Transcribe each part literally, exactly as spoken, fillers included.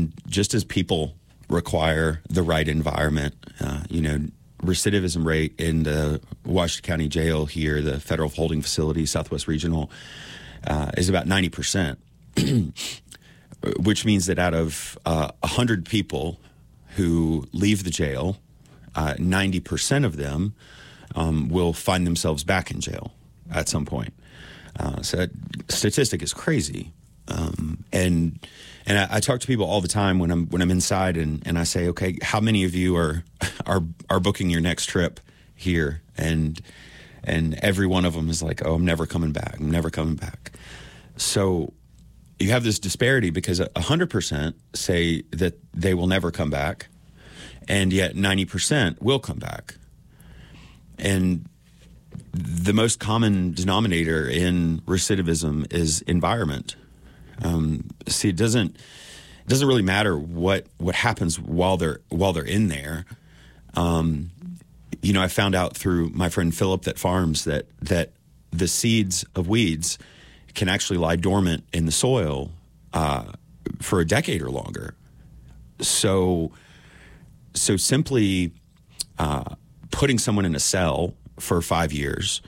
and just as people require the right environment, uh, you know, recidivism rate in the Washington County Jail here, the federal holding facility, Southwest Regional, uh, is about ninety percent, which means that out of uh, one hundred people who leave the jail, uh, ninety percent of them um, will find themselves back in jail at some point. Uh, so that statistic is crazy. Um, and and I, I talk to people all the time when I'm when I'm inside and, and I say, okay, how many of you are are are booking your next trip here? And and every one of them is like, oh, I'm never coming back. I'm never coming back. So you have this disparity because one hundred percent say that they will never come back, and yet ninety percent will come back. And the most common denominator in recidivism is environment. Um, see, it doesn't it doesn't really matter what what happens while they're while they're in there. Um, you know, I found out through my friend Philip that farms that that the seeds of weeds can actually lie dormant in the soil uh, for a decade or longer. So, so simply uh, putting someone in a cell for five years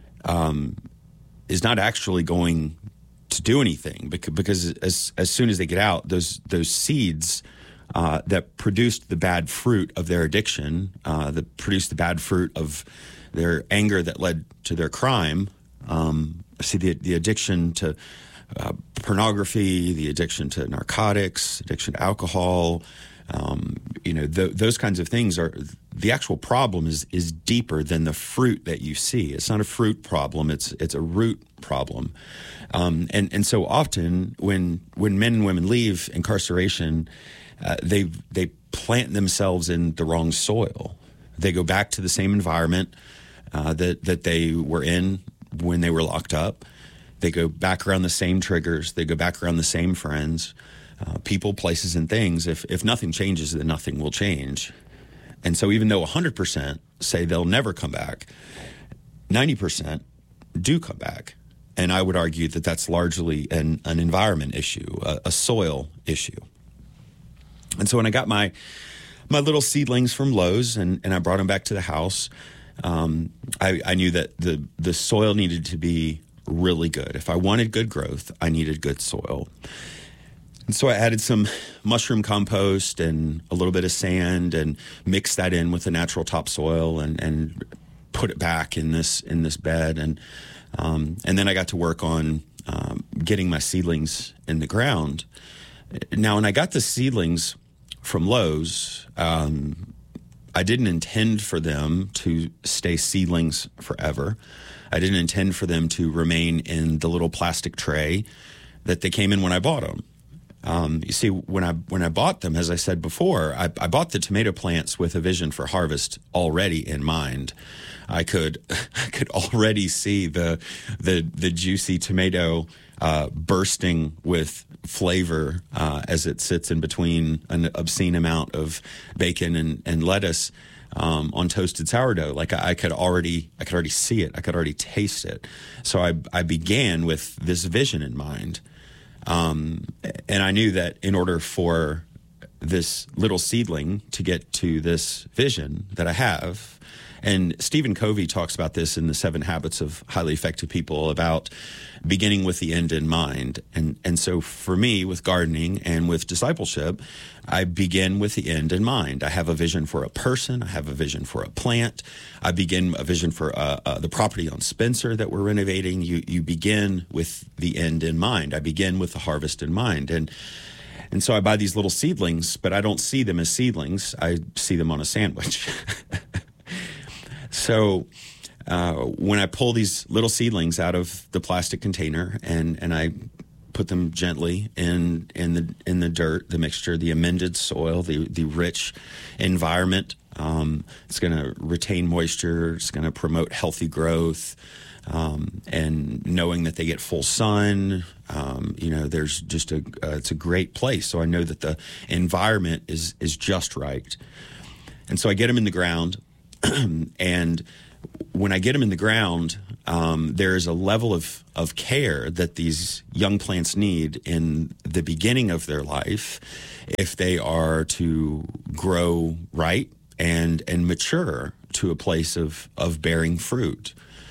um, is not actually going to do anything, because, because as as soon as they get out, those those seeds uh, that produced the bad fruit of their addiction, uh, that produced the bad fruit of their anger that led to their crime. Um, see the the addiction to uh, pornography, the addiction to narcotics, addiction to alcohol. Um, you know, th- those kinds of things are the actual problem is is deeper than the fruit that you see. It's not a fruit problem; it's it's a root problem. Um, and and so often when when men and women leave incarceration, uh, they they plant themselves in the wrong soil. They go back to the same environment uh, that that they were in when they were locked up. They go back around the same triggers. They go back around the same friends. Uh, people, places, and things. If if nothing changes, then nothing will change. And so even though one hundred percent say they'll never come back, ninety percent do come back. And I would argue that that's largely an, an environment issue, a, a soil issue. And so when I got my my little seedlings from Lowe's and, and I brought them back to the house, um, I, I knew that the, the soil needed to be really good. If I wanted good growth, I needed good soil. And so I added some mushroom compost and a little bit of sand and mixed that in with the natural topsoil and, and put it back in this in this bed. And um, and then I got to work on um, getting my seedlings in the ground. Now, when I got the seedlings from Lowe's, um, I didn't intend for them to stay seedlings forever. I didn't intend for them to remain in the little plastic tray that they came in when I bought them. Um, you see, when I when I bought them, as I said before, I, I bought the tomato plants with a vision for harvest already in mind. I could I could already see the the the juicy tomato uh, bursting with flavor uh, as it sits in between an obscene amount of bacon and, and lettuce um, on toasted sourdough. Like I, I could already I could already see it. I could already taste it. So I I began with this vision in mind. Um, and I knew that in order for this little seedling to get to this vision that I have, and Stephen Covey talks about this in the Seven Habits of Highly Effective People, about beginning with the end in mind. And and so for me, with gardening and with discipleship, I begin with the end in mind. I have a vision for a person. I have a vision for a plant. I begin a vision for uh, uh, the property on Spencer that we're renovating. You you begin with the end in mind. I begin with the harvest in mind. And and so I buy these little seedlings, but I don't see them as seedlings. I see them on a sandwich. So uh, when I pull these little seedlings out of the plastic container and, and I put them gently in in the in the dirt, the mixture, the amended soil, the the rich environment, um, it's going to retain moisture. It's going to promote healthy growth, um, and knowing that they get full sun. Um, you know, there's just a uh, it's a great place. So I know that the environment is is just right, and so I get them in the ground. And when I get them in the ground, um, there is a level of, of care that these young plants need in the beginning of their life if they are to grow right and and mature to a place of, of bearing fruit.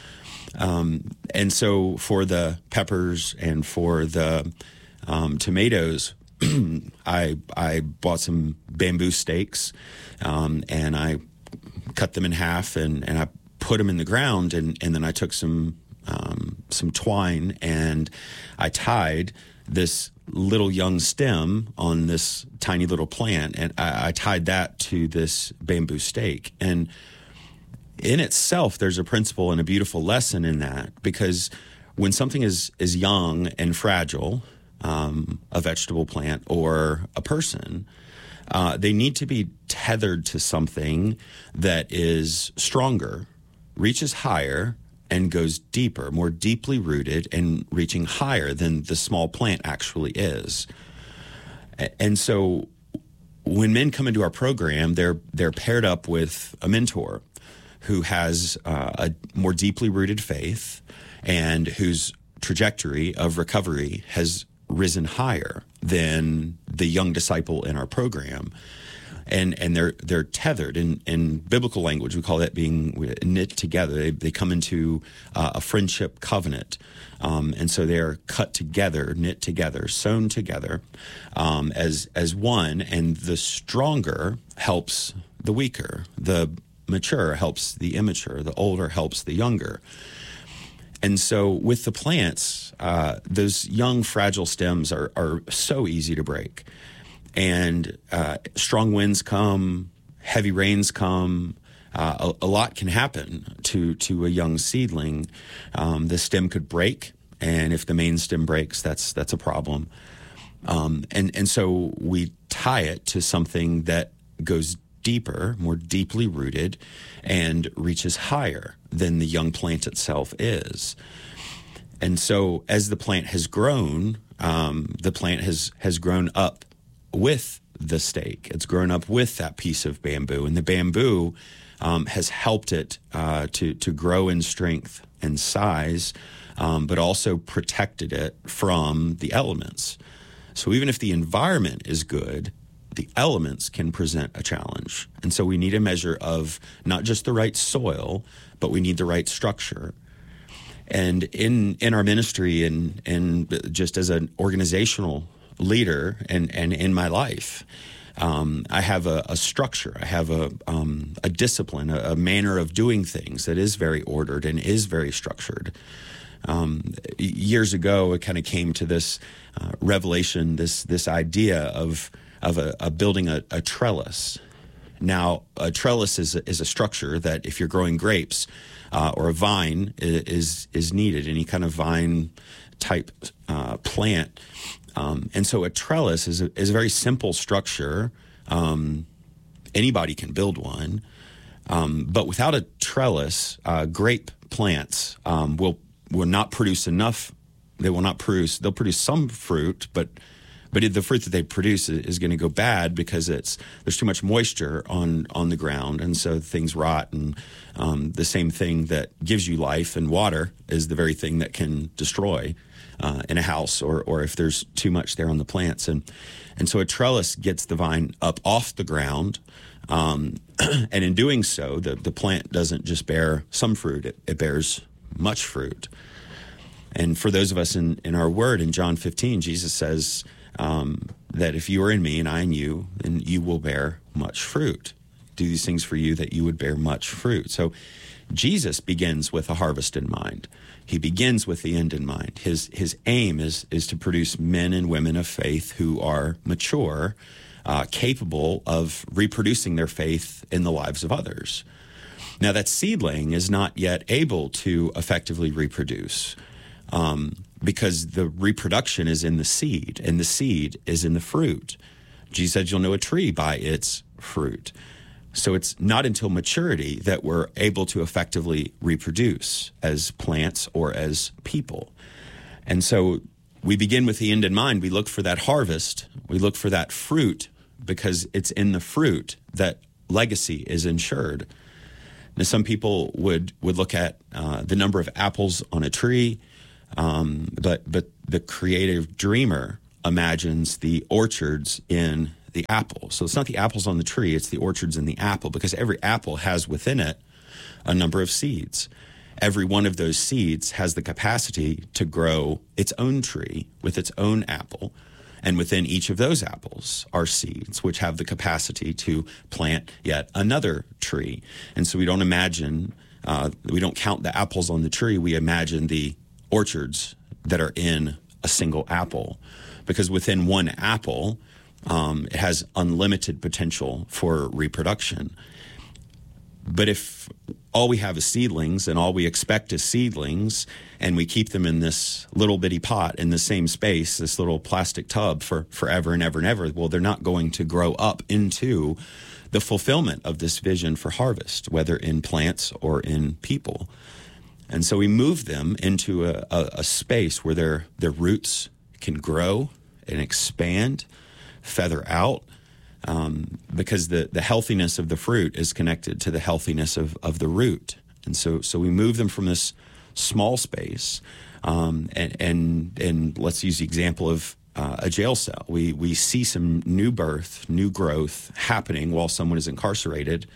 Um, and so for the peppers and for the um, tomatoes, I I bought some bamboo stakes, um, and I cut them in half and, and I put them in the ground, and, and then I took some um, some twine and I tied this little young stem on this tiny little plant, and I, I tied that to this bamboo stake. And in itself, there's a principle and a beautiful lesson in that, because when something is is young and fragile, um, a vegetable plant or a person, uh, they need to be tethered to something that is stronger, reaches higher, and goes deeper, more deeply rooted and reaching higher than the small plant actually is. And so when men come into our program, they're they're paired up with a mentor who has uh, a more deeply rooted faith and whose trajectory of recovery has risen higher than the young disciple in our program. And and they're they're tethered. In, in biblical language, we call that being knit together. They, they come into uh, a friendship covenant. Um, and so they're cut together, knit together, sewn together um, as as one. And the stronger helps the weaker. The mature helps the immature. The older helps the younger. And so with the plants, uh, those young, fragile stems are, are so easy to break. And uh, strong winds come, heavy rains come, uh, a, a lot can happen to, to a young seedling. Um, the stem could break, and if the main stem breaks, that's that's a problem. Um, and, and so we tie it to something that goes deeper, more deeply rooted, and reaches higher than the young plant itself is. And so as the plant has grown, um, the plant has, has grown up with the stake. It's grown up with that piece of bamboo, and the bamboo um, has helped it uh, to, to grow in strength and size, um, but also protected it from the elements. So even if the environment is good, the elements can present a challenge. And so we need a measure of not just the right soil, but we need the right structure. And in in our ministry and, and just as an organizational leader and, and in my life, um, I have a, a structure. I have a, um, a discipline, a, a manner of doing things that is very ordered and is very structured. Um, years ago, it kind of came to this uh, revelation, this this idea of of a, a building a, a trellis. Now, a trellis is a, is a structure that if you're growing grapes uh, or a vine is is needed, any kind of vine type uh, plant. Um, and so a trellis is a, is a very simple structure. Um, anybody can build one. Um, but without a trellis, uh, grape plants um, will will not produce enough. They will not produce. They'll produce some fruit, but but the fruit that they produce is going to go bad because it's there's too much moisture on on the ground, and so things rot. And um, the same thing that gives you life and water is the very thing that can destroy uh, in a house, or or if there's too much there on the plants. And and so a trellis gets the vine up off the ground. Um, and in doing so, the, the plant doesn't just bear some fruit, it, it bears much fruit. And for those of us in, in our word, in John fifteen, Jesus says um, that if you are in me and I in you, then you will bear much fruit. Do these things for you that you would bear much fruit. So Jesus begins with a harvest in mind. He begins with the end in mind. His his aim is is to produce men and women of faith who are mature, Uh, capable of reproducing their faith in the lives of others. Now, that seedling is not yet able to effectively reproduce um, because the reproduction is in the seed, and the seed is in the fruit. Jesus said, you'll know a tree by its fruit. So it's not until maturity that we're able to effectively reproduce as plants or as people. And so we begin with the end in mind. We look for that harvest. We look for that fruit, because it's in the fruit that legacy is ensured. Now, some people would would look at uh, the number of apples on a tree, um, but but the creative dreamer imagines the orchards in the apple. So it's not the apples on the tree, it's the orchards in the apple, because every apple has within it a number of seeds. Every one of those seeds has the capacity to grow its own tree with its own apple. And within each of those apples are seeds, which have the capacity to plant yet another tree. And so we don't imagine, uh, we don't count the apples on the tree, we imagine the orchards that are in a single apple. Because within one apple, um, it has unlimited potential for reproduction. But if all we have is seedlings and all we expect is seedlings, and we keep them in this little bitty pot in the same space, this little plastic tub for forever and ever and ever, well, they're not going to grow up into the fulfillment of this vision for harvest, whether in plants or in people. And so we move them into a, a, a space where their their roots can grow and expand, feather out, um, because the, the healthiness of the fruit is connected to the healthiness of, of the root. And so so we move them from this small space, um, and, and and let's use the example of uh, a jail cell. We, we see some new birth, new growth happening while someone is incarcerated,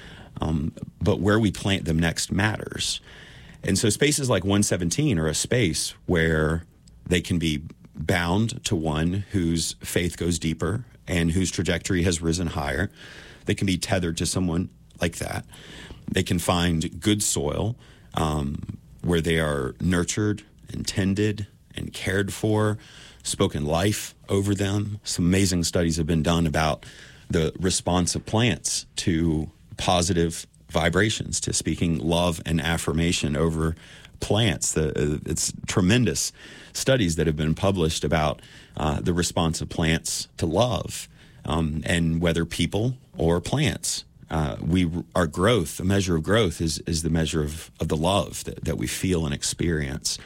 um, but where we plant them next matters. And so spaces like one seventeen are a space where they can be bound to one whose faith goes deeper and whose trajectory has risen higher. They can be tethered to someone like that. They can find good soil um, where they are nurtured and tended and cared for, spoken life over them. Some amazing studies have been done about the response of plants to positive vibrations, to speaking love and affirmation over plants. The, it's tremendous studies that have been published about uh, the response of plants to love, um, and whether people or plants. Uh, we our growth, the measure of growth, is is the measure of, of the love that, that we feel and experience.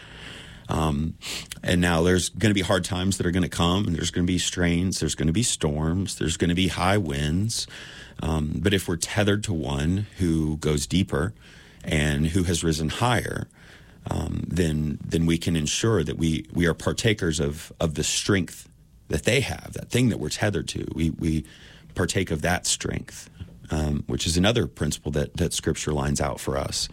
Um, and now there's going to be hard times that are going to come, and there's going to be strains, there's going to be storms, there's going to be high winds. Um, but if we're tethered to one who goes deeper and who has risen higher, um, then then we can ensure that we we are partakers of of the strength that they have, that thing that we're tethered to. We we partake of that strength, um, which is another principle that that Scripture lines out for us.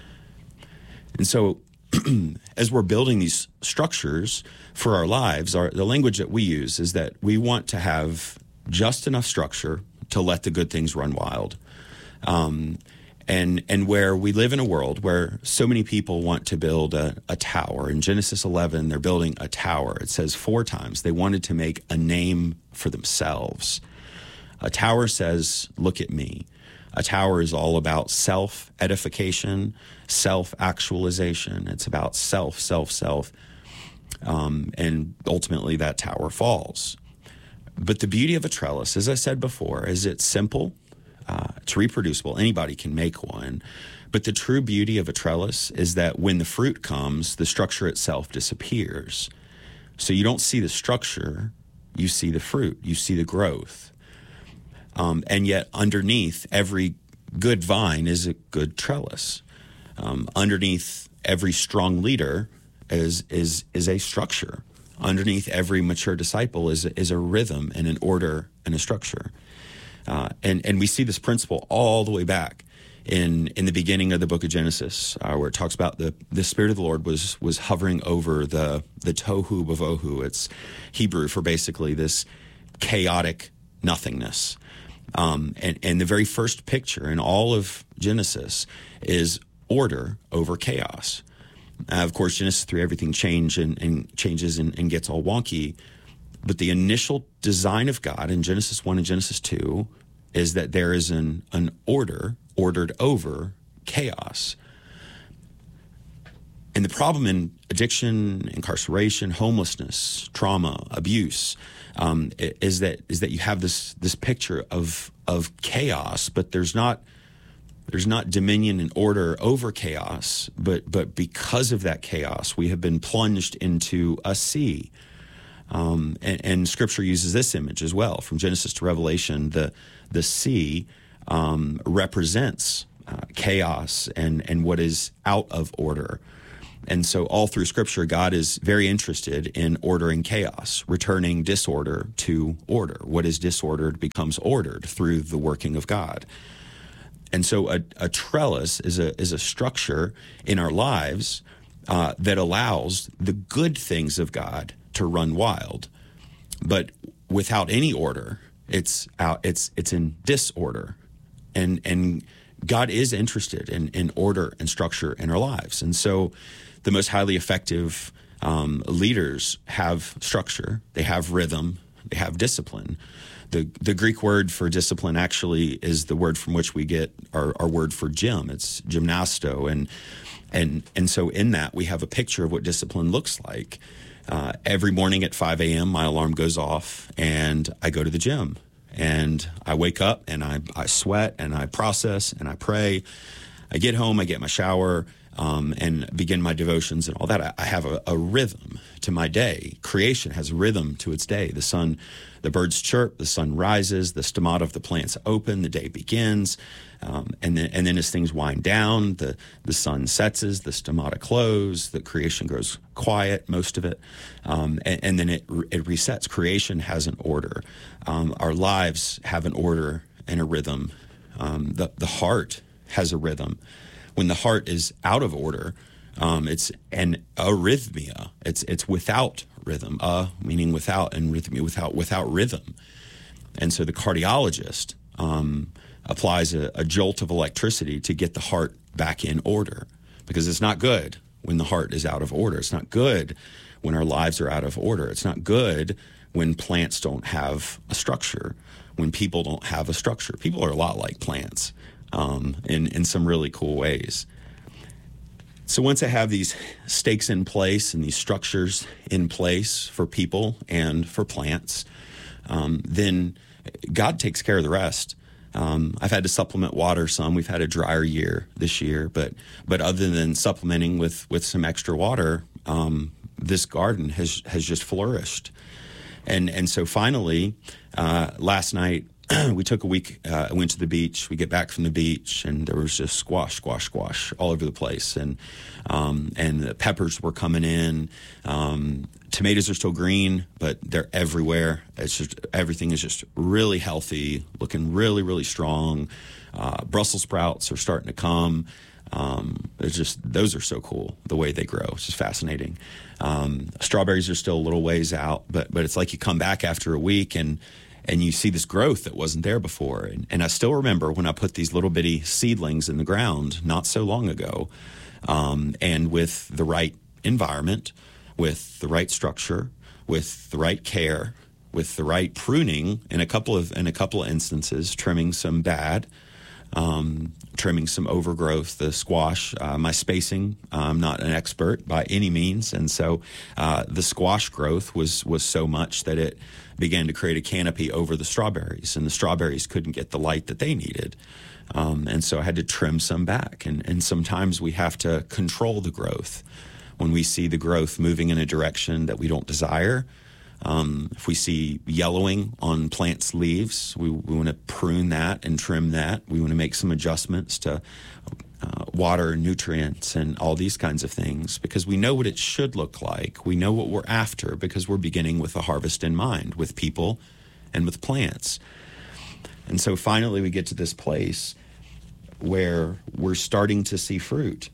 And so, as we're building these structures for our lives, our, the language that we use is that we want to have just enough structure to let the good things run wild. Um, and and where we live in a world where so many people want to build a, a tower. In Genesis eleven, they're building a tower. It says four times they wanted to make a name for themselves. A tower says, look at me. A tower is all about self-edification, self-actualization. It's about self, self, self. Um, and ultimately that tower falls. But the beauty of a trellis, as I said before, is it's simple, uh, it's reproducible. Anybody can make one. But the true beauty of a trellis is that when the fruit comes, the structure itself disappears. So you don't see the structure, you see the fruit, you see the growth. Um, and yet underneath every good vine is a good trellis. Um, underneath every strong leader is is is a structure. Underneath every mature disciple is is a rhythm and an order and a structure. Uh, and and we see this principle all the way back in in the beginning of the book of Genesis, uh, where it talks about the the Spirit of the Lord was was hovering over the the tohu bovohu. It's Hebrew for basically this chaotic nothingness. Um, and, and the very first picture in all of Genesis is order over chaos. Uh, of course, Genesis three, everything change and, and changes and, and gets all wonky. But the initial design of God in Genesis one and Genesis two is that there is an, an order ordered over chaos. And the problem in addiction, incarceration, homelessness, trauma, abuse, um, is that is that you have this this picture of of chaos, but there's not there's not dominion and order over chaos. But but because of that chaos, we have been plunged into a sea. Um, and, and Scripture uses this image as well, from Genesis to Revelation. The the sea um, represents uh, chaos and, and what is out of order. And so all through Scripture, God is very interested in ordering chaos, returning disorder to order. What is disordered becomes ordered through the working of God. And so a, a trellis is a is a structure in our lives uh, that allows the good things of God to run wild, but without any order, it's out. It's it's in disorder, and and God is interested in in order and structure in our lives. And so, the most highly effective um, leaders have structure. They have rhythm. They have discipline. The the Greek word for discipline actually is the word from which we get our, our word for gym. It's gymnasto, and and and so in that we have a picture of what discipline looks like. Uh, every morning at five a.m. my alarm goes off, and I go to the gym, and I wake up and I I sweat and I process and I pray. I get home, I get my shower, um, and begin my devotions and all that. I, I have a, a rhythm to my day. Creation has a rhythm to its day. The sun, the birds chirp, the sun rises, the stomata of the plants open, the day begins, um, and then and then as things wind down, the the sun sets, the stomata close, the creation grows quiet, most of it, um, and, and then it it resets. Creation has an order. Um, our lives have an order and a rhythm. Um, the the heart has a rhythm. When the heart is out of order, um, it's an arrhythmia. It's it's without rhythm. Uh, meaning without, and rhythmia without without rhythm. And so the cardiologist um, applies a, a jolt of electricity to get the heart back in order, because it's not good when the heart is out of order. It's not good when our lives are out of order. It's not good when plants don't have a structure, when people don't have a structure. People are a lot like plants. Um, in, in some really cool ways. So once I have these stakes in place and these structures in place for people and for plants, um, then God takes care of the rest. Um, I've had to supplement water some. We've had a drier year this year, but but other than supplementing with, with some extra water, um, this garden has has just flourished. And and so finally, uh, last night, we took a week, uh, went to the beach. We get back from the beach, and there was just squash, squash, squash all over the place. And um, and the peppers were coming in. Um, tomatoes are still green, but they're everywhere. It's just everything is just really healthy, looking really, really strong. Uh, Brussels sprouts are starting to come. Um, it's just those are so cool the way they grow. It's just fascinating. Um, strawberries are still a little ways out, but but it's like you come back after a week and. And you see this growth that wasn't there before. And, and I still remember when I put these little bitty seedlings in the ground not so long ago, um, and with the right environment, with the right structure, with the right care, with the right pruning, in a couple of in a couple of instances, trimming some bad, um, trimming some overgrowth, the squash. Uh, my spacing, I'm not an expert by any means, and so uh, the squash growth was was so much that it began to create a canopy over the strawberries, and the strawberries couldn't get the light that they needed. Um, and so I had to trim some back. And, and sometimes we have to control the growth. When we see the growth moving in a direction that we don't desire, um, if we see yellowing on plants' leaves, we, we want to prune that and trim that. We want to make some adjustments to Uh, water, nutrients, and all these kinds of things, because we know what it should look like. We know what we're after because we're beginning with a harvest in mind, with people and with plants. And so finally we get to this place where we're starting to see fruit.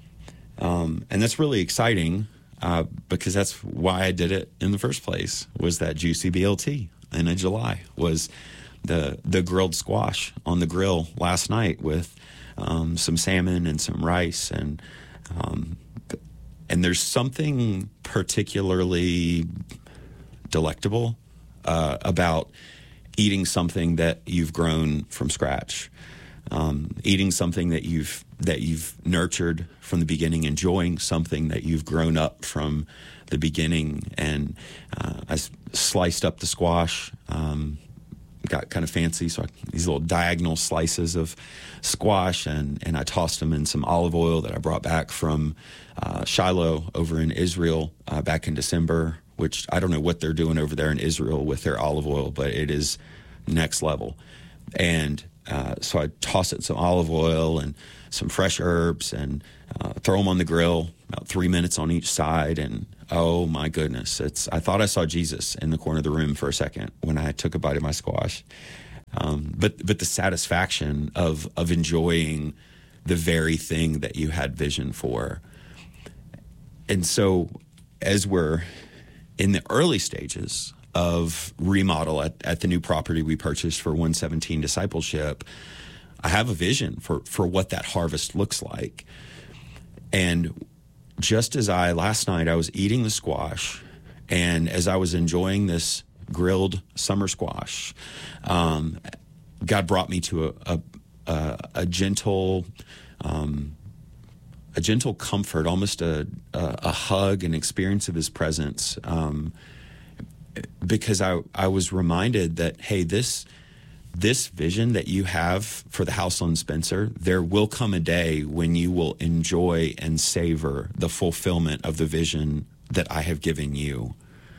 Um, and that's really exciting uh, because that's why I did it in the first place, was that juicy B L T in July, was the the grilled squash on the grill last night with Um, some salmon and some rice, and um, and there's something particularly delectable uh, about eating something that you've grown from scratch, um, eating something that you've that you've nurtured from the beginning, enjoying something that you've grown up from the beginning. And uh, I sliced up the squash. Um, got kind of fancy, so I, these little diagonal slices of squash, and, and I tossed them in some olive oil that I brought back from uh, Shiloh over in Israel uh, back in December, which I don't know what they're doing over there in Israel with their olive oil, but it is next level. And uh, so I toss it some olive oil and some fresh herbs and uh, throw them on the grill, about three minutes on each side. And oh my goodness, it's I thought I saw Jesus in the corner of the room for a second when I took a bite of my squash. Um, but but the satisfaction of of enjoying the very thing that you had vision for. And so as we're in the early stages of remodel at, at the new property we purchased for one seventeen Discipleship, I have a vision for, for what that harvest looks like. And just as I, last night, I was eating the squash, and as I was enjoying this grilled summer squash, um, God brought me to a, a, a, a gentle, um, a gentle comfort, almost a, a, a hug, an experience of his presence, um, because I, I was reminded that, hey, this this vision that you have for the house on Spencer, there will come a day when you will enjoy and savor the fulfillment of the vision that I have given you.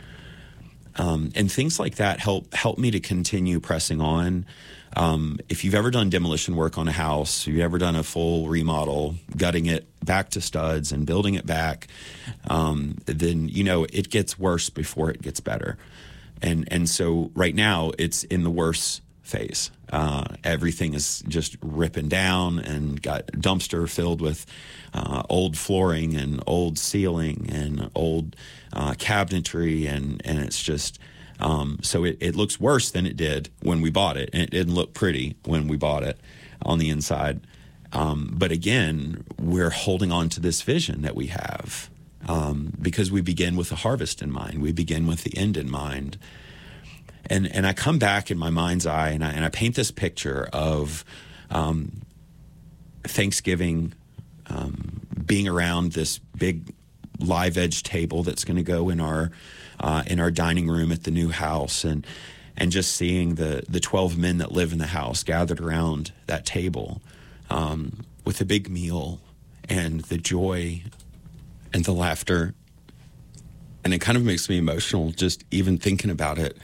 Um, and things like that help help me to continue pressing on. Um, if you've ever done demolition work on a house, if you've ever done a full remodel, gutting it back to studs and building it back, um, then, you know, it gets worse before it gets better. And and so right now it's in the worst phase. Uh, everything is just ripping down and got a dumpster filled with uh, old flooring and old ceiling and old uh, cabinetry, and, and it's just um, so it, it looks worse than it did when we bought it, and it didn't look pretty when we bought it on the inside. Um, but again, we're holding on to this vision that we have um, because we begin with a harvest in mind. We begin with the end in mind. And and I come back in my mind's eye, and I, and I paint this picture of um, Thanksgiving, um, being around this big live edge table that's going to go in our uh, in our dining room at the new house, and and just seeing the the twelve men that live in the house gathered around that table um, with a big meal and the joy and the laughter, and it kind of makes me emotional just even thinking about it.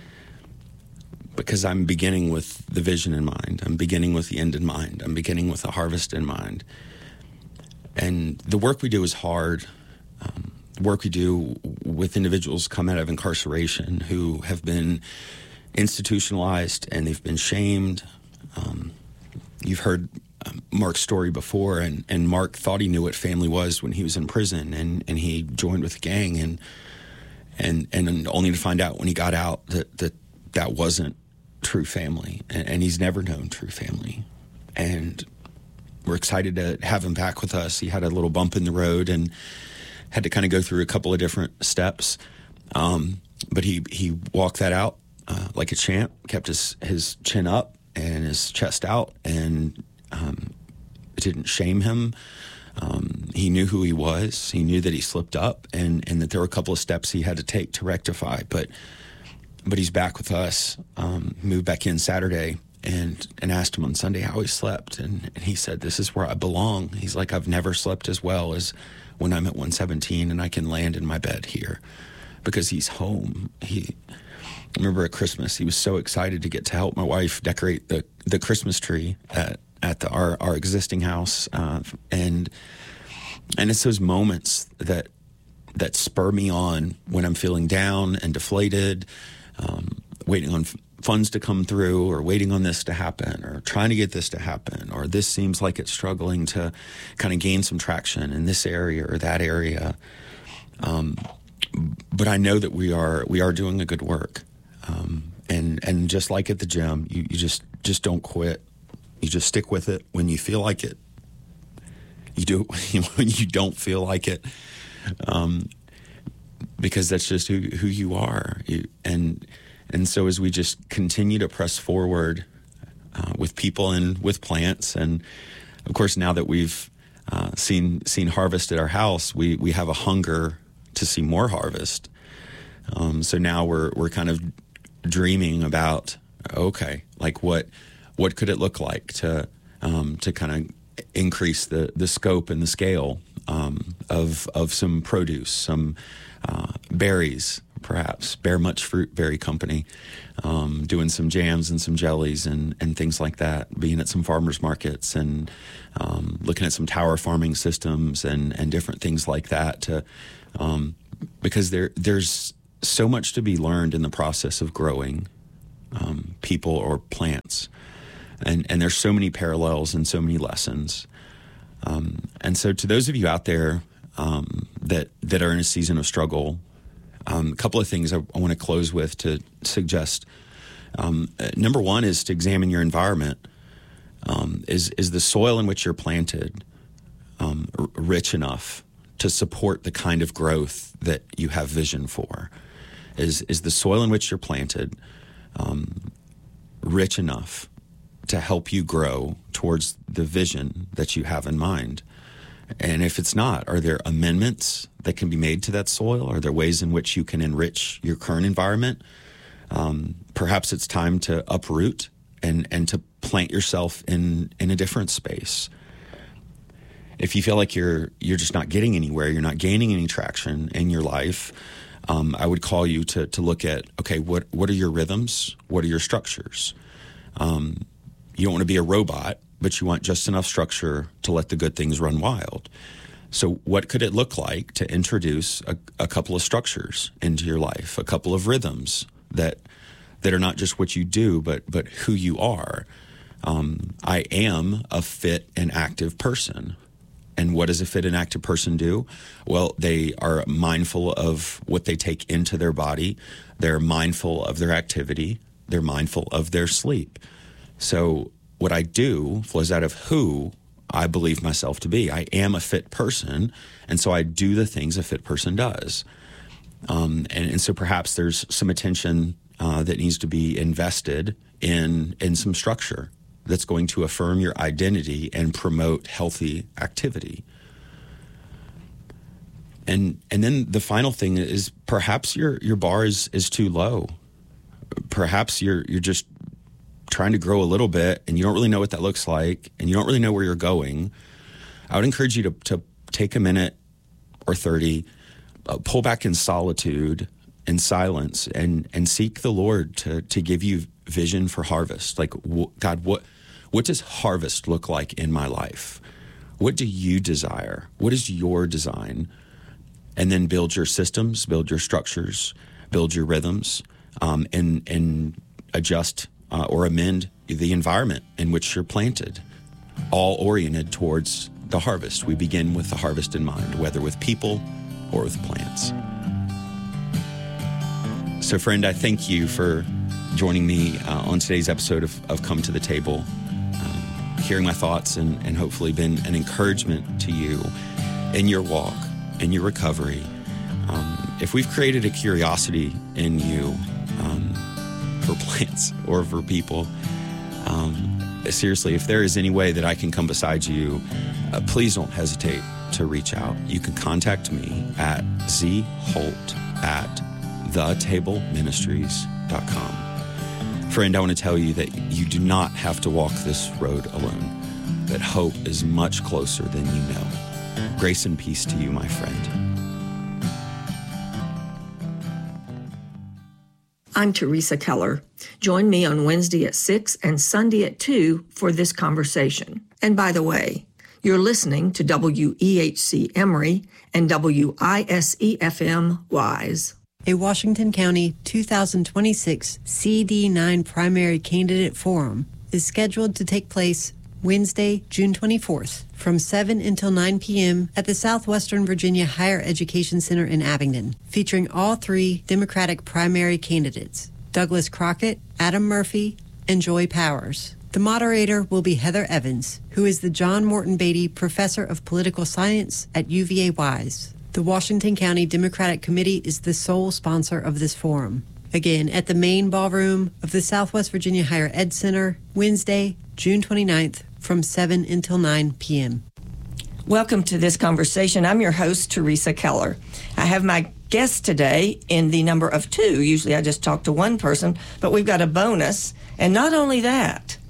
Because I'm beginning with the vision in mind. I'm beginning with the end in mind. I'm beginning with the harvest in mind. And the work we do is hard. Um, the work we do with individuals come out of incarceration who have been institutionalized and they've been shamed. Um, you've heard um, Mark's story before, and, and Mark thought he knew what family was when he was in prison, and, and he joined with a gang, and and and only to find out when he got out that that, that wasn't true family, and, and he's never known true family. And we're excited to have him back with us. He had a little bump in the road and had to kind of go through a couple of different steps, um, but he he walked that out uh, like a champ. Kept his his chin up and his chest out, and um, it didn't shame him. Um, he knew who he was. He knew that he slipped up, and and that there were a couple of steps he had to take to rectify, but. But he's back with us, um, moved back in Saturday, and and asked him on Sunday how he slept. And, and he said, this is where I belong. He's like, I've never slept as well as when I'm at one seventeen and I can land in my bed here because he's home. He I remember at Christmas, he was so excited to get to help my wife decorate the, the Christmas tree at, at the, our, our existing house. Uh, and and it's those moments that that spur me on when I'm feeling down and deflated, Um, waiting on f- funds to come through, or waiting on this to happen, or trying to get this to happen, or this seems like it's struggling to kind of gain some traction in this area or that area. Um, but I know that we are we are doing a good work, um, and and just like at the gym, you, you just just don't quit. You just stick with it when you feel like it. You do it when you don't feel like it. Um, because that's just who, who you are. You, and and so as we just continue to press forward uh, with people and with plants, and of course now that we've uh, seen seen harvest at our house, we, we have a hunger to see more harvest. Um, so now we're we're kind of dreaming about, okay, like what what could it look like to um, to kind of increase the, the scope and the scale um, of of some produce, some Uh, berries. perhaps. Bear Much Fruit Berry Company, um, doing some jams and some jellies and, and things like that, being at some farmers markets and um, looking at some tower farming systems and, and different things like that to, um, because there there's so much to be learned in the process of growing um, people or plants. And, and there's so many parallels and so many lessons. Um, and so to those of you out there um, that, that are in a season of struggle, um, a couple of things I, I want to close with to suggest. Um, number one is to examine your environment. Um, is, is the soil in which you're planted um, r- rich enough to support the kind of growth that you have vision for? Is, is the soil in which you're planted um, rich enough to help you grow towards the vision that you have in mind? And if it's not, are there amendments that can be made to that soil? Are there ways in which you can enrich your current environment? Um, perhaps it's time to uproot and, and to plant yourself in, in a different space. If you feel like you're you're just not getting anywhere, you're not gaining any traction in your life, um, I would call you to to look at, okay, what what are your rhythms? What are your structures? Um, you don't want to be a robot, but you want just enough structure to let the good things run wild. So what could it look like to introduce a, a couple of structures into your life, a couple of rhythms that that are not just what you do, but but who you are? Um, I am a fit and active person. And what does a fit and active person do? Well, they are mindful of what they take into their body. They're mindful of their activity. They're mindful of their sleep. So what I do flows out of who I believe myself to be. I am a fit person, and so I do the things a fit person does. Um, and, and so perhaps there's some attention uh, that needs to be invested in in some structure that's going to affirm your identity and promote healthy activity. And and then the final thing is perhaps your your bar is is too low. Perhaps you're you're just trying to grow a little bit and you don't really know what that looks like and you don't really know where you're going. I would encourage you to to take a minute or thirty, uh, pull back in solitude and silence and and seek the Lord to to give you vision for harvest. Like, wh- God, what what does harvest look like in my life? What do you desire? What is your design? And then build your systems, build your structures, build your rhythms, um, and and adjust uh, or amend the environment in which you're planted, all oriented towards the harvest. We begin with the harvest in mind, whether with people or with plants. So, friend, I thank you for joining me uh, on today's episode of, of Come to the Table, um, hearing my thoughts and, and hopefully been an encouragement to you in your walk, in your recovery. Um, if we've created a curiosity in you um, for plants or for people, um, seriously, if there is any way that I can come beside you, uh, please don't hesitate to reach out. You can contact me at z holt at the table ministries dot com. Friend, I want to tell you that you do not have to walk this road alone, that hope is much closer than you know. Grace and peace to you, my friend. I'm Teresa Keller. Join me on Wednesday at six and Sunday at two for this conversation. And by the way, you're listening to W E H C Emory and W I S E F M Wise. A Washington County two thousand twenty-six C D nine Primary Candidate Forum is scheduled to take place Wednesday, June twenty-fourth, from seven until nine p.m. at the Southwestern Virginia Higher Education Center in Abingdon, featuring all three Democratic primary candidates, Douglas Crockett, Adam Murphy, and Joy Powers. The moderator will be Heather Evans, who is the John Morton Beatty Professor of Political Science at U V A Wise. The Washington County Democratic Committee is the sole sponsor of this forum. Again, at the main ballroom of the Southwest Virginia Higher Ed Center, Wednesday, June twenty-ninth, from seven until nine p.m. Welcome to this conversation. I'm your host, Teresa Keller. I have my guest today in the number of two. Usually I just talk to one person, but we've got a bonus. And not only that,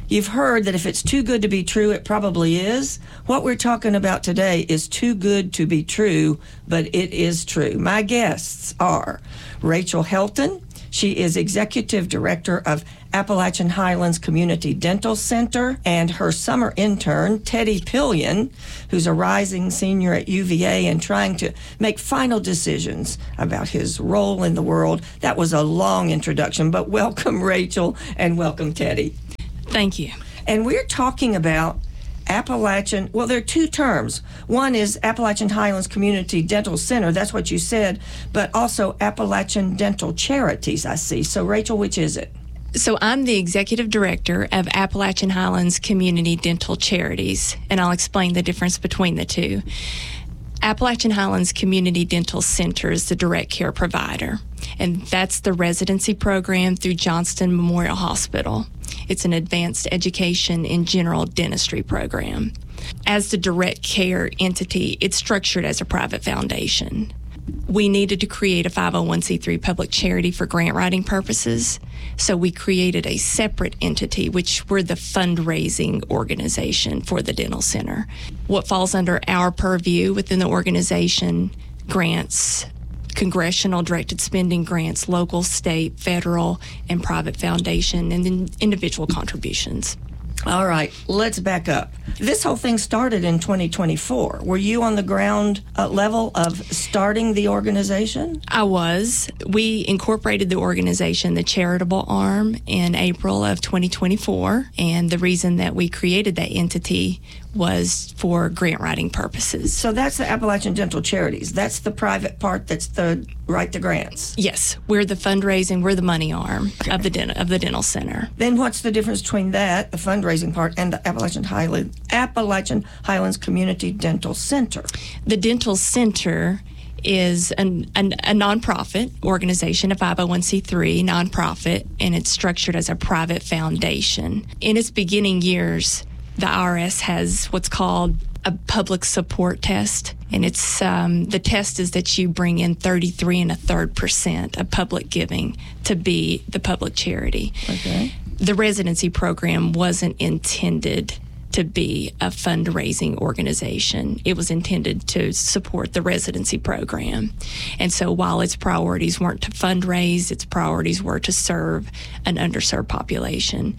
You've heard that if it's too good to be true, it probably is. What we're talking about today is too good to be true, but it is true. My guests are Rachel Helton. She is Executive Director of Appalachian Highlands Community Dental Center, and her summer intern, Teddy Pillion, who's a rising senior at U V A and trying to make final decisions about his role in the world. That was a long introduction, but welcome, Rachel, and welcome, Teddy. Thank you. And we're talking about Appalachian, well, there are two terms. One is Appalachian Highlands Community Dental Center. That's what you said, but also Appalachian Dental Charities, I see. So, Rachel, which is it? So I'm the Executive Director of Appalachian Highlands Community Dental Charities, and I'll explain the difference between the two. Appalachian Highlands Community Dental Center is the direct care provider, and that's the residency program through Johnston Memorial Hospital. It's an advanced education in general dentistry program. As the direct care entity, it's structured as a private foundation. We needed to create a five oh one c three public charity for grant writing purposes, so we created a separate entity, which we're the fundraising organization for the dental center. What falls under our purview within the organization: grants, congressional directed spending grants, local, state, federal, and private foundation, and then individual contributions. All right, let's back up. This whole thing started in twenty twenty-four. Were you on the ground uh, level of starting the organization? I was. We incorporated the organization, the charitable arm, in April of twenty twenty-four, and the reason that we created that entity was for grant writing purposes. So that's the Appalachian Dental Charities. That's the private part that's the write the grants. Yes, we're the fundraising, we're the money arm okay. of the den- of the dental center. Then what's the difference between that, the fundraising part, and the Appalachian Highlands Appalachian Highlands Community Dental Center? The dental center is an, an, a nonprofit organization, a five oh one c three nonprofit, and it's structured as a private foundation. In its beginning years, the I R S has what's called a public support test, and it's um, the test is that you bring in thirty-three and a third percent of public giving to be the public charity. Okay. The residency program wasn't intended to be a fundraising organization. It was intended to support the residency program. And so while its priorities weren't to fundraise, its priorities were to serve an underserved population.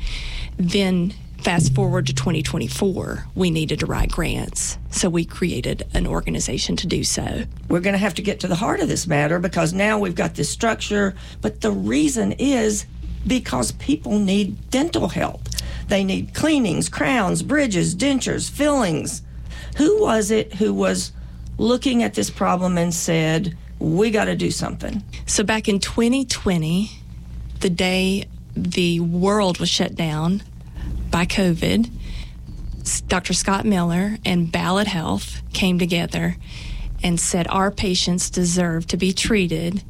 Then fast forward to twenty twenty-four, we needed to write grants, so we created an organization to do so. We're going to have to get to the heart of this matter, because now we've got this structure, but the reason is because people need dental help. They need cleanings, crowns, bridges, dentures, fillings. Who was it who was looking at this problem and said, we got to do something? So back in twenty twenty, the day the world was shut down by COVID, Doctor Scott Miller and Ballad Health came together and said our patients deserve to be treated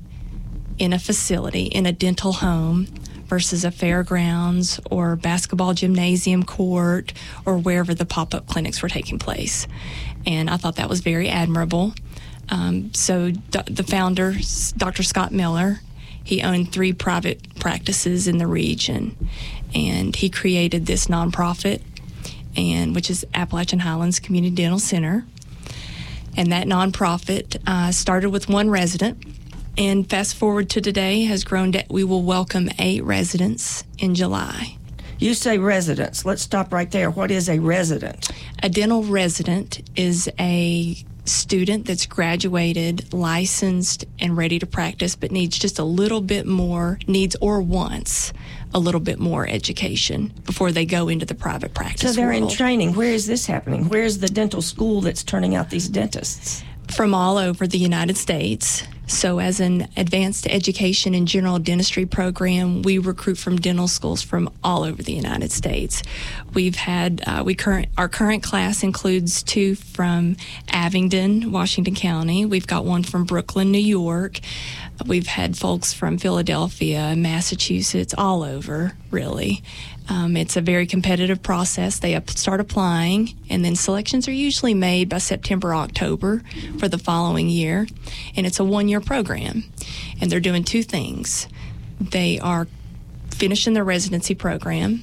in a facility, in a dental home, versus a fairgrounds or basketball gymnasium court or wherever the pop-up clinics were taking place. And I thought that was very admirable. Um, so d- the founder, Doctor Scott Miller, he owned three private practices in the region, and he created this nonprofit, and which is Appalachian Highlands Community Dental Center. And that nonprofit uh, started with one resident, and fast forward to today has grown to, we will welcome eight residents in July. You say residents. Let's stop right there. What is a resident? A dental resident is a student that's graduated, licensed, and ready to practice, but needs just a little bit more, needs or wants a little bit more education before they go into the private practice So they're world. in training. Where is this happening? Where is the dental school that's turning out these dentists? From all over the United States. So as an advanced education and general dentistry program, we recruit from dental schools from all over the United States. We've had, uh, we current our current class includes two from Abingdon, Washington County. We've got one from Brooklyn, New York. We've had folks from Philadelphia, Massachusetts, all over, really. Um, it's a very competitive process. They up, start applying, and then selections are usually made by September, October for the following year. And it's a one-year program. And they're doing two things. They are finishing their residency program,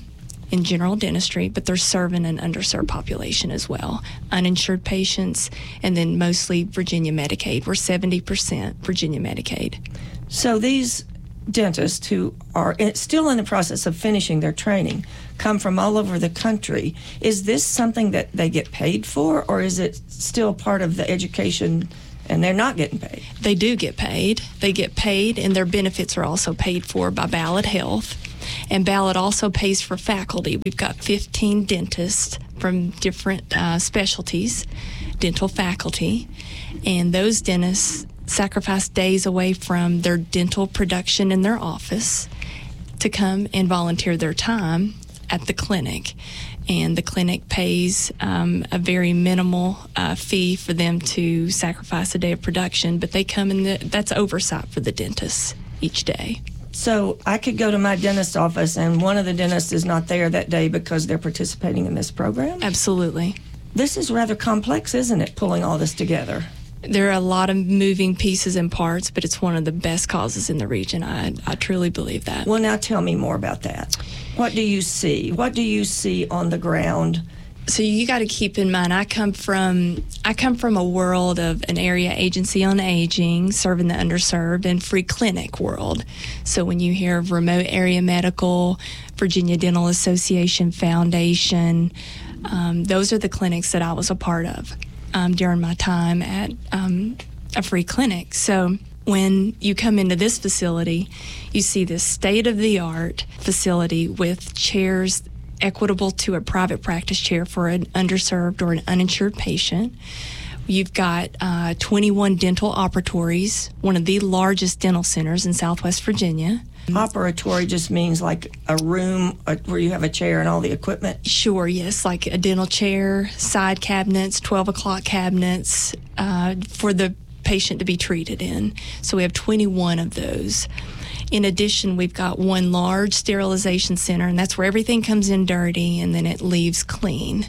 in general dentistry, but they're serving an underserved population as well, uninsured patients, and then mostly Virginia Medicaid. We're seventy percent Virginia Medicaid. So these dentists who are in, still in the process of finishing their training come from all over the country. Is this something that they get paid for, or is it still part of the education and they're not getting paid? They do get paid. They get paid, and their benefits are also paid for by Ballad Health. And Ballad also pays for faculty. We've got fifteen dentists from different uh, specialties, dental faculty, and those dentists sacrifice days away from their dental production in their office to come and volunteer their time at the clinic. And the clinic pays um, a very minimal uh, fee for them to sacrifice a day of production, but they come in, the, that's oversight for the dentists each day. So I could go to my dentist's office and one of the dentists is not there that day because they're participating in this program? Absolutely. This is rather complex, isn't it, pulling all this together? There are a lot of moving pieces and parts, but it's one of the best causes in the region. I, I truly believe that. Well, now tell me more about that. What do you see? What do you see on the ground? So you got to keep in mind, I come from I come from a world of an area agency on aging, serving the underserved, and free clinic world. So when you hear of Remote Area Medical, Virginia Dental Association Foundation, um, those are the clinics that I was a part of um, during my time at um, a free clinic. So when you come into this facility, you see this state-of-the-art facility with chairs equitable to a private practice chair for an underserved or an uninsured patient. You've got uh, twenty-one dental operatories, one of the largest dental centers in Southwest Virginia. Operatory just means like a room where you have a chair and all the equipment? Sure, yes, like a dental chair, side cabinets, twelve o'clock cabinets uh, for the patient to be treated in. So we have twenty-one of those. In addition, we've got one large sterilization center, and that's where everything comes in dirty and then it leaves clean.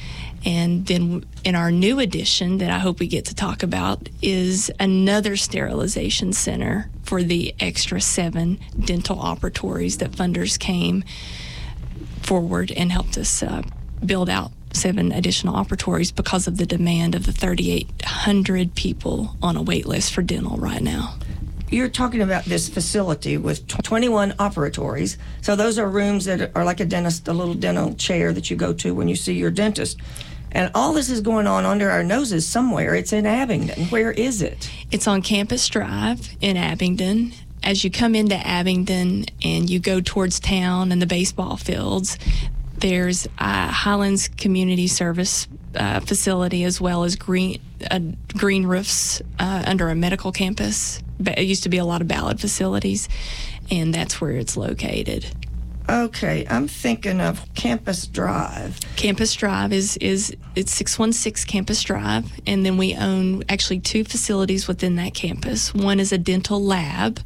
And then in our new addition that I hope we get to talk about is another sterilization center for the extra seven dental operatories that funders came forward and helped us uh, build out seven additional operatories because of the demand of the thirty-eight hundred people on a wait list for dental right now. You're talking about this facility with twenty-one operatories. So those are rooms that are like a dentist, a little dental chair that you go to when you see your dentist. And all this is going on under our noses somewhere. It's in Abingdon. Where is it? It's on Campus Drive in Abingdon. As you come into Abingdon and you go towards town and the baseball fields, there's uh, Highlands Community Service uh, facility as well as green uh, green roofs uh, under a medical campus. It used to be a lot of Ballad facilities, and that's where it's located. Okay, I'm thinking of Campus Drive. Campus Drive is, is it's six one six Campus Drive, and then we own actually two facilities within that campus. One is a dental lab,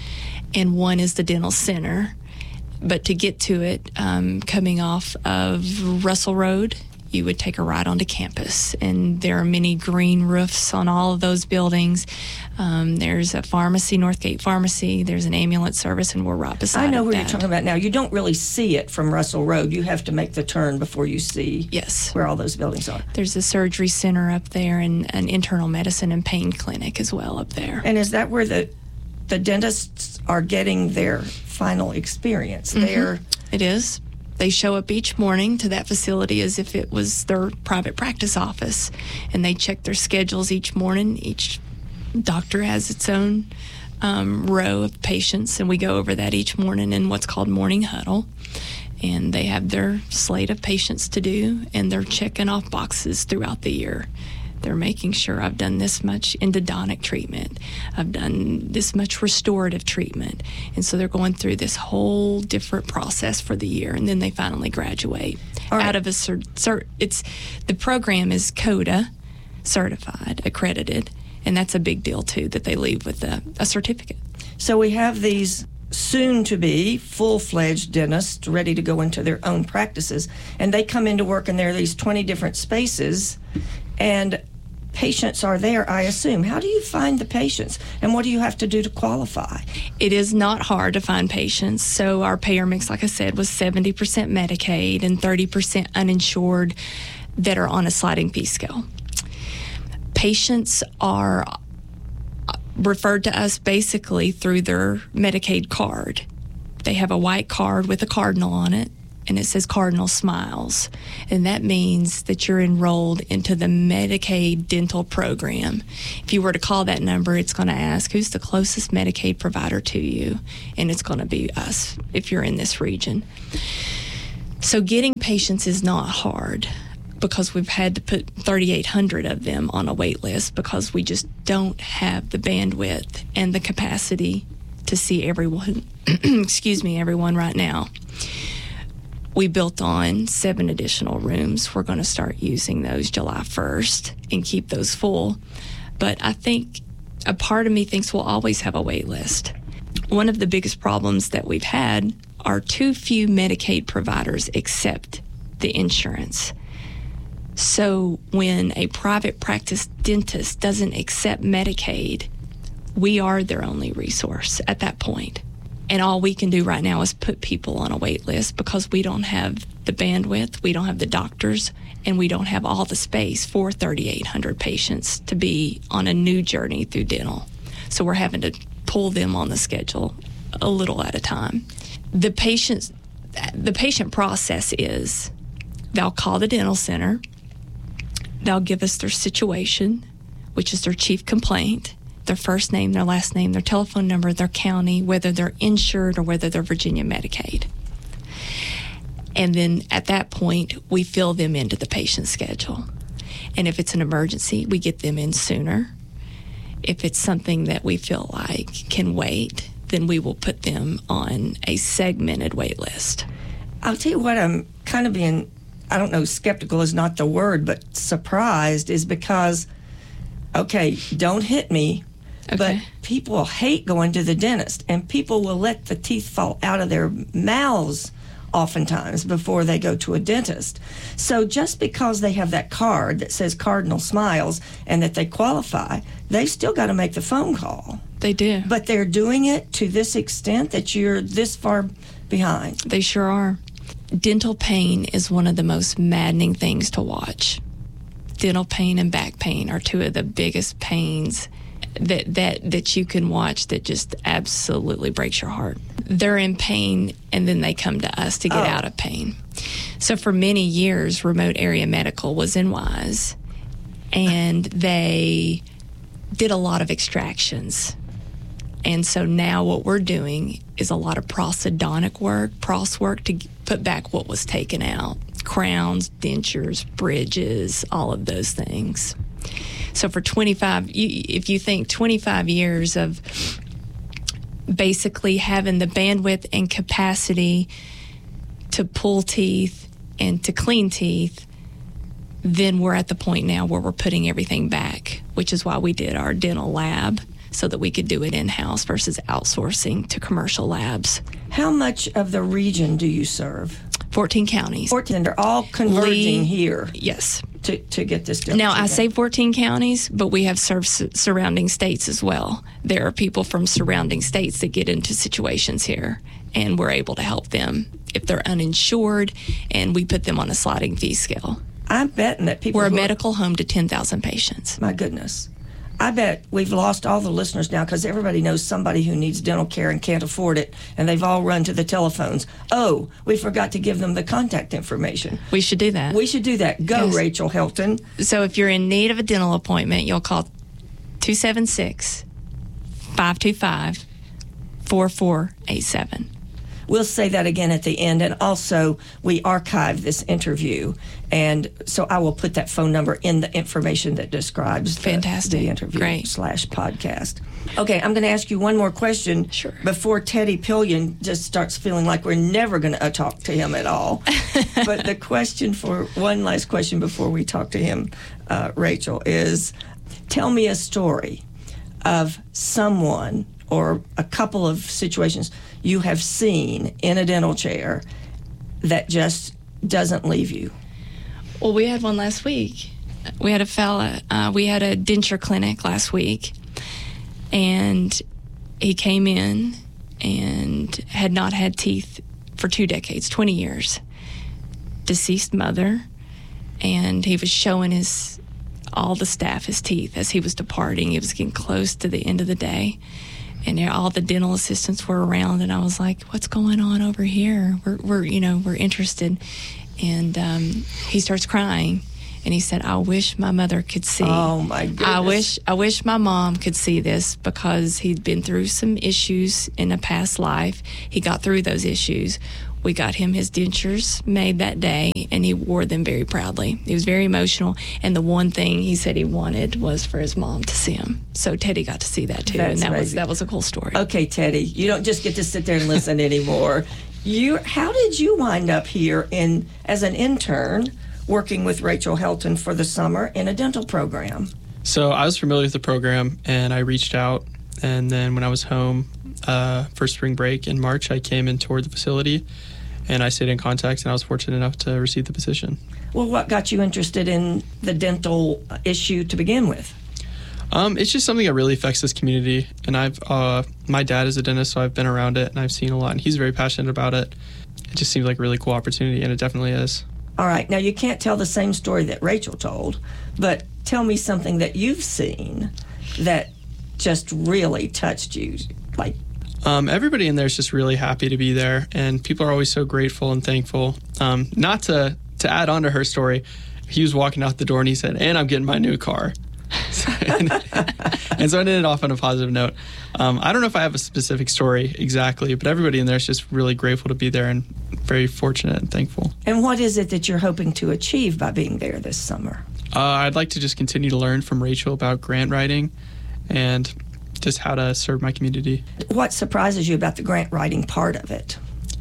and one is the dental center. But to get to it, um, coming off of Russell Road, you would take a ride onto campus, and there are many green roofs on all of those buildings. Um, there's a pharmacy, Northgate Pharmacy. There's an ambulance service, and we're right beside I know it, where that. you're talking about now. You don't really see it from Russell Road. You have to make the turn before you see yes. where all those buildings are. There's a surgery center up there and an internal medicine and pain clinic as well up there. And is that where the the dentists are getting their final experience? Mm-hmm. There, it is. They show up each morning to that facility as if it was their private practice office, and they check their schedules each morning. Each doctor has its own um, row of patients, and we go over that each morning in what's called morning huddle. And they have their slate of patients to do, and they're checking off boxes throughout the year. They're making sure I've done this much endodontic treatment. I've done this much restorative treatment. And so they're going through this whole different process for the year, and then they finally graduate. All right. Out of a cert, cert, it's the program is CODA certified, accredited, and that's a big deal too, that they leave with a, a certificate. so we have these soon-to-be full-fledged dentists ready to go into their own practices, and they come into work, and there are these twenty different spaces, and patients are there, I assume. How do you find the patients, and what do you have to do to qualify? It is not hard to find patients. So our payer mix, like I said, was seventy percent Medicaid and thirty percent uninsured that are on a sliding fee scale. Patients are referred to us basically through their Medicaid card. They have a white card with a cardinal on it, and it says Cardinal Smiles. And that means that you're enrolled into the Medicaid dental program. If you were to call that number, it's going to ask, who's the closest Medicaid provider to you? And it's going to be us if you're in this region. So getting patients is not hard, because we've had to put thirty-eight hundred of them on a wait list because we just don't have the bandwidth and the capacity to see everyone, excuse me, everyone right now. We built on seven additional rooms. We're going to start using those July first and keep those full. But I think a part of me thinks we'll always have a wait list. One of the biggest problems that we've had are too few Medicaid providers accept the insurance. So when a private practice dentist doesn't accept Medicaid, we are their only resource at that point. And all we can do right now is put people on a wait list because we don't have the bandwidth, we don't have the doctors, and we don't have all the space for thirty-eight hundred patients to be on a new journey through dental. So we're having to pull them on the schedule a little at a time. The patients, the patient process is they'll call the dental center, they'll give us their situation, which is their chief complaint, their first name, their last name, their telephone number, their county, whether they're insured or whether they're Virginia Medicaid. And then at that point, we fill them into the patient schedule. And if it's an emergency, we get them in sooner. If it's something that we feel like can wait, then we will put them on a segmented wait list. I'll tell you what, I'm kind of being, I don't know, skeptical is not the word, but surprised is because, okay, don't hit me, okay, but people hate going to the dentist, and people will let the teeth fall out of their mouths oftentimes before they go to a dentist. So just because they have that card that says Cardinal Smiles and that they qualify, they've still got to make the phone call. They do. But they're doing it to this extent that you're this far behind. They sure are. Dental pain is one of the most maddening things to watch. Dental pain and back pain are two of the biggest pains that that that you can watch that just absolutely breaks your heart. They're in pain, and then they come to us to get Oh. out of pain. So for many years, Remote Area Medical was in Wise, and they did a lot of extractions. And so now what we're doing is a lot of prosthodontic work, pros work to put back what was taken out. Crowns, dentures, bridges, all of those things. So for twenty-five, you, if you think twenty-five years of basically having the bandwidth and capacity to pull teeth and to clean teeth, then we're at the point now where we're putting everything back, which is why we did our dental lab, so that we could do it in-house versus outsourcing to commercial labs. How much of the region do you serve? fourteen counties. fourteen, they're all converging Lee- here Yes. to, to get this done. Now, I say fourteen counties, but we have served su- surrounding states as well. There are people from surrounding states that get into situations here, and we're able to help them if they're uninsured, and we put them on a sliding fee scale. I'm betting that people We're a who are- medical home to ten thousand patients. My goodness. I bet we've lost all the listeners now because everybody knows somebody who needs dental care and can't afford it, and they've all run to the telephones. Oh, we forgot to give them the contact information. We should do that. We should do that. Go, Yes. Rachel Helton. So if you're in need of a dental appointment, you'll call two seven six, five two five, four four eight seven. We'll say that again at the end. And also, we archive this interview. And so I will put that phone number in the information that describes the, Fantastic. the interview Great. slash podcast. Okay, I'm going to ask you one more question Sure. before Teddy Pillion just starts feeling like we're never going to uh, talk to him at all. But the question for one last question before we talk to him, uh, Rachel, is tell me a story of someone or a couple of situations you have seen in a dental chair that just doesn't leave you. Well, we had one last week. we had a fella, uh, we had a denture clinic last week, and he came in and had not had teeth for two decades, twenty years. Deceased mother, and he was showing his all the staff his teeth as he was departing. He was getting close to the end of the day, and all the dental assistants were around, and I was like, what's going on over here? We're, we're you know, we're interested. And um, he starts crying, and he said, I wish my mother could see. Oh, my goodness. I wish, I wish my mom could see this, because he'd been through some issues in a past life. He got through those issues. We got him his dentures made that day, and he wore them very proudly. He was very emotional, and the one thing he said he wanted was for his mom to see him. So Teddy got to see that too, That's and that amazing. was that was a cool story. Okay, Teddy, you don't just get to sit there and listen anymore. You, how did you wind up here in as an intern working with Rachel Helton for the summer in a dental program? So I was familiar with the program, and I reached out, and then when I was home uh, for spring break in March, I came and toured the facility, and I stayed in contact, and I was fortunate enough to receive the position. Well, what got you interested in the dental issue to begin with? Um, it's just something that really affects this community, and I've uh, my dad is a dentist, so I've been around it, and I've seen a lot, and he's very passionate about it. It just seems like a really cool opportunity, and it definitely is. All right, now you can't tell the same story that Rachel told, but tell me something that you've seen that just really touched you, like. Um, everybody in there is just really happy to be there, and people are always so grateful and thankful. Um, not to, to add on to her story, he was walking out the door and he said, and I'm getting my new car. and, and so I ended it off on a positive note. Um, I don't know if I have a specific story exactly, but everybody in there is just really grateful to be there and very fortunate and thankful. And what is it that you're hoping to achieve by being there this summer? Uh, I'd like to just continue to learn from Rachel about grant writing and just how to serve my community. What surprises you about the grant writing part of it?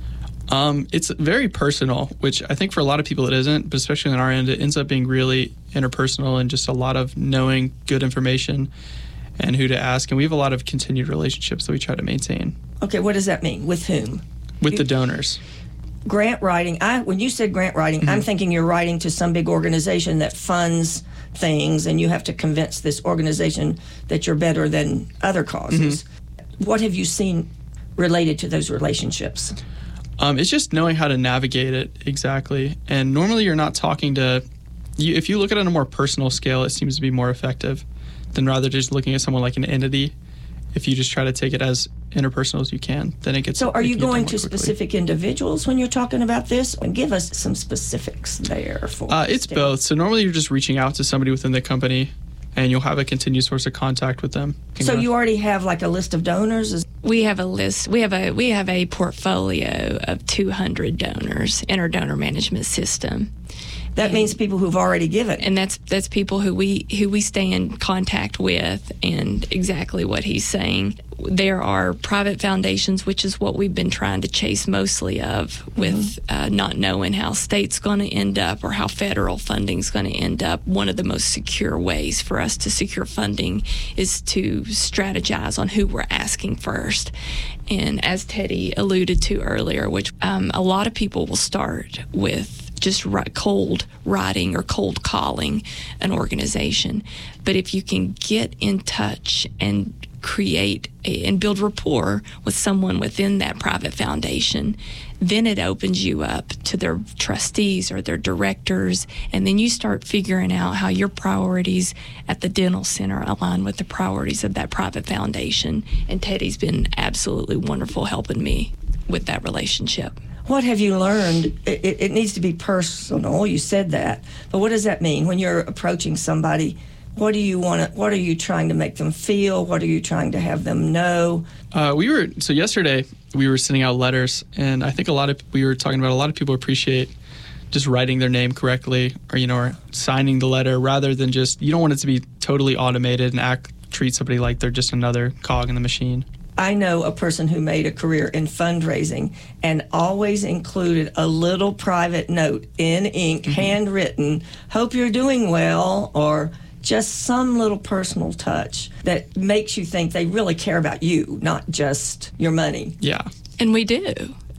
Um, it's very personal, which I think for a lot of people it isn't, but especially on our end, it ends up being really interpersonal and just a lot of knowing good information and who to ask. And we have a lot of continued relationships that we try to maintain. Okay, what does that mean? With whom? With the donors. Grant writing, I, when you said grant writing, mm-hmm. I'm thinking you're writing to some big organization that funds things, and you have to convince this organization that you're better than other causes. Mm-hmm. What have you seen related to those relationships? Um, it's just knowing how to navigate it exactly. And normally you're not talking to, you, if you look at it on a more personal scale, it seems to be more effective than rather just looking at someone like an entity. If you just try to take it as interpersonal as you can, then it gets. So are you going to quickly. specific individuals when you're talking about this? And give us some specifics there for uh, It's Stan. both. So normally you're just reaching out to somebody within the company, and you'll have a continued source of contact with them. So you already have like a list of donors? We have a list. We have a we have a portfolio of two hundred donors in our donor management system. That and, means people who've already given. And that's that's people who we who we stay in contact with, and exactly what he's saying. There are private foundations, which is what we've been trying to chase mostly of, with mm-hmm. uh, not knowing how state's going to end up or how federal funding's going to end up. One of the most secure ways for us to secure funding is to strategize on who we're asking first. And as Teddy alluded to earlier, which um, a lot of people will start with just cold writing or cold calling an organization. But if you can get in touch and create a, and build rapport with someone within that private foundation, then it opens you up to their trustees or their directors, and then you start figuring out how your priorities at the dental center align with the priorities of that private foundation. And Teddy's been absolutely wonderful helping me with that relationship. What have you learned? It, it needs to be personal. You said that, but what does that mean when you're approaching somebody? What do you want to? What are you trying to make them feel? What are you trying to have them know? Uh, we were so yesterday we were sending out letters, and I think a lot of we were talking about a lot of people appreciate just writing their name correctly, or you know, or signing the letter rather than just you don't want it to be totally automated and act treat somebody like they're just another cog in the machine. I know a person who made a career in fundraising and always included a little private note in ink, mm-hmm. handwritten, hope you're doing well, or just some little personal touch that makes you think they really care about you, not just your money. Yeah. And we do.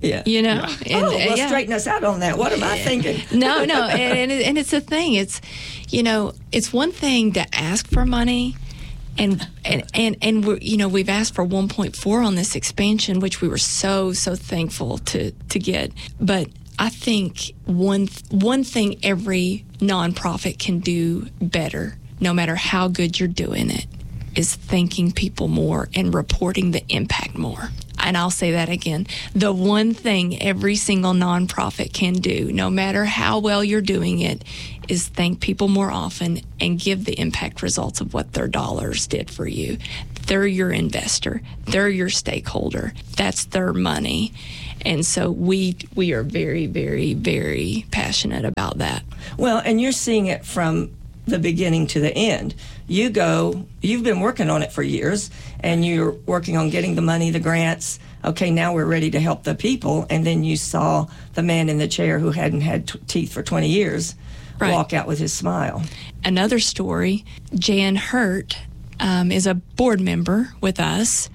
Yeah. You know? Yeah. And, oh, well, yeah. straighten us out on that. What am I thinking? no, no. And, and, it, and it's a thing. It's, you know, it's one thing to ask for money. And and and, and we're, you know, we've asked for one point four on this expansion, which we were so, so thankful to, to get. But I think one one thing every nonprofit can do better, no matter how good you're doing it, is thanking people more and reporting the impact more. And I'll say that again. The one thing every single nonprofit can do, no matter how well you're doing it, is thank people more often and give the impact results of what their dollars did for you. They're your investor. They're your stakeholder. That's their money. And so we we are very, very, very passionate about that. Well, and you're seeing it from the beginning to the end. You go, you've been working on it for years, and you're working on getting the money, the grants. Okay, now we're ready to help the people. And then you saw the man in the chair who hadn't had t- teeth for twenty years right. walk out with his smile. Another story, Jan Hurt um, is a board member with us,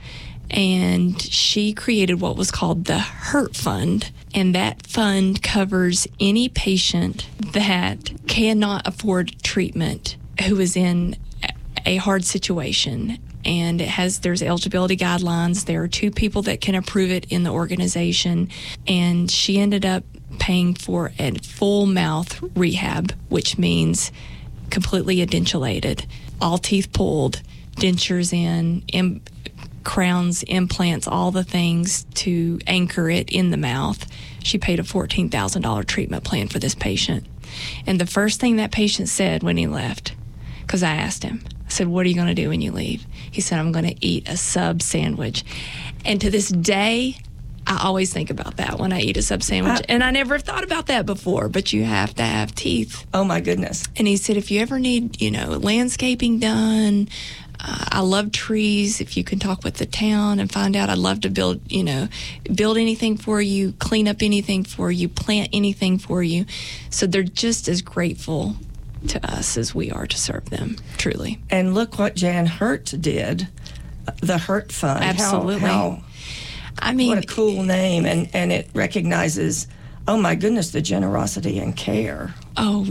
and she created what was called the Hurt Fund. And that fund covers any patient that cannot afford treatment who is in a hard situation. And it has, there's eligibility guidelines. There are two people that can approve it in the organization. And she ended up paying for a full mouth rehab, which means completely edentulated, all teeth pulled, dentures in, im- crowns, implants, all the things to anchor it in the mouth. She paid a fourteen thousand dollars treatment plan for this patient. And the first thing that patient said when he left, because I asked him, I said, what are you going to do when you leave? He said, I'm going to eat a sub sandwich. And to this day, I always think about that when I eat a sub sandwich. I, and I never thought about that before, but you have to have teeth. Oh, my goodness. And he said, if you ever need, you know, landscaping done, uh, I love trees. If you can talk with the town and find out, I'd love to build, you know, build anything for you, clean up anything for you, plant anything for you. So they're just as grateful to us as we are to serve them, truly. And look what Jan Hurt did, the Hurt Fund. Absolutely. How, how, I mean, what a cool name, and, and it recognizes, oh my goodness, the generosity and care. Oh,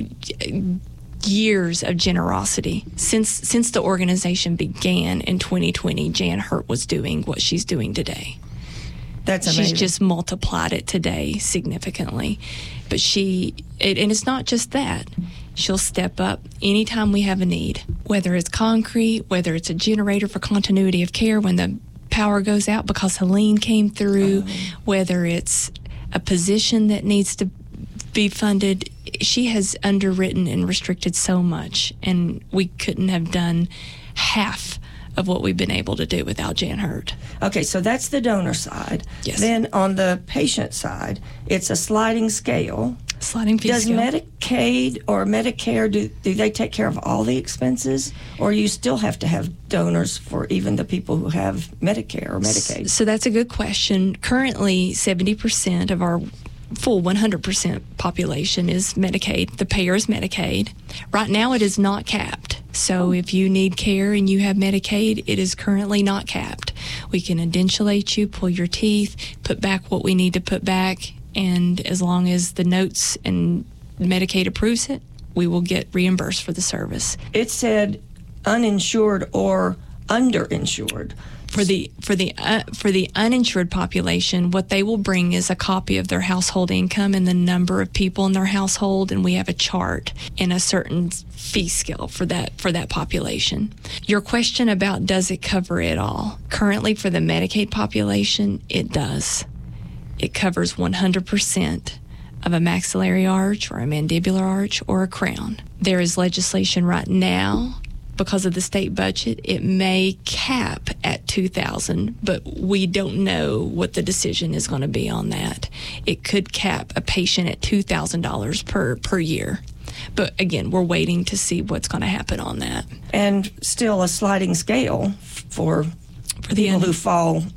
years of generosity. Since since the organization began in twenty twenty, Jan Hurt was doing what she's doing today. That's amazing. She's just multiplied it today significantly. But she, it, and it's not just that. She'll step up anytime we have a need, whether it's concrete, whether it's a generator for continuity of care when the power goes out because Helene came through, oh. whether it's a position that needs to be funded. She has underwritten and restricted so much, and we couldn't have done half of what we've been able to do without Jan Hurt. Okay, so that's the donor side. Yes. Then on the patient side, it's a sliding scale. Sliding fee Does scale. Medicaid or Medicare, do, do they take care of all the expenses? Or you still have to have donors for even the people who have Medicare or Medicaid? So that's a good question. Currently, seventy percent of our full one hundred percent population is Medicaid. The payer is Medicaid. Right now, it is not capped. So if you need care and you have Medicaid, it is currently not capped. We can edentulate you, pull your teeth, put back what we need to put back, and as long as the notes and Medicaid approves it, we will get reimbursed for the service. It said uninsured or underinsured. For the for the uh, for the uninsured population, what they will bring is a copy of their household income and the number of people in their household, and we have a chart and a certain fee scale for that for that population. Your question about does it cover it all? Currently, for the Medicaid population, it does. It covers one hundred percent of a maxillary arch or a mandibular arch or a crown. There is legislation right now. Because of the state budget, it may cap at two thousand dollars, but we don't know what the decision is going to be on that. It could cap a patient at two thousand dollars per, per year. But again, we're waiting to see what's going to happen on that. And still a sliding scale for, for the people un- who fall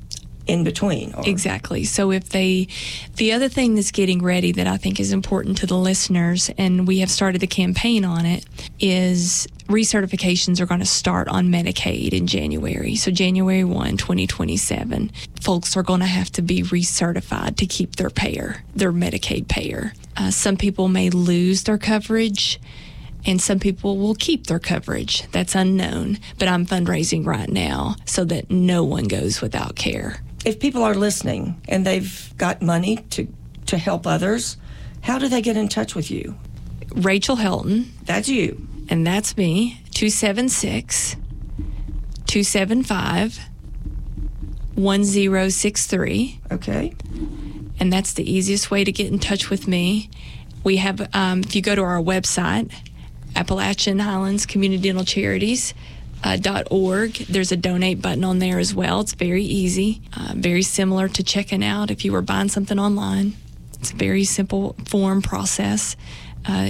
in between. Or, Exactly. So if they, the other thing that's getting ready that I think is important to the listeners, and we have started the campaign on it, is recertifications are going to start on Medicaid in January. So January first, twenty twenty-seven, folks are going to have to be recertified to keep their payer, their Medicaid payer. Uh, some people may lose their coverage, and some people will keep their coverage. That's unknown. But I'm fundraising right now so that no one goes without care. If people are listening and they've got money to, to help others, how do they get in touch with you? Rachel Helton, That's you. and that's me, two seven six, two seven five, one zero six three. Okay. And that's the easiest way to get in touch with me. We have, um, if you go to our website, Appalachian Highlands Community Dental Charities uh, dot org, there's a donate button on there as well. It's very easy, uh, very similar to checking out if you were buying something online. It's a very simple form process. Uh,